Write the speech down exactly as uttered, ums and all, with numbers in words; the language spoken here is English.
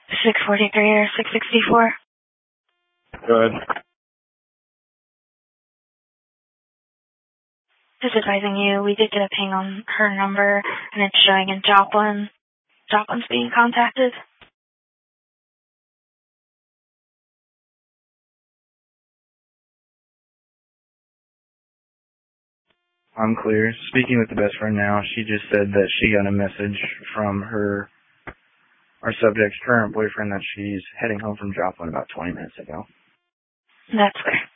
six forty-three or six sixty-four? Good. Just advising you, we did get a ping on her number, and it's showing in Joplin. Joplin's being contacted. Unclear. Speaking with the best friend now, she just said that she got a message from her, our subject's current boyfriend, that she's heading home from Joplin about twenty minutes ago. That's clear.